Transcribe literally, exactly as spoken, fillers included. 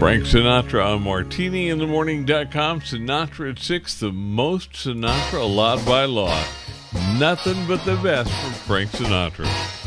Frank Sinatra on Martini in the Morning dot com. Sinatra at six, the most Sinatra allowed by law. Nothing but the best from Frank Sinatra.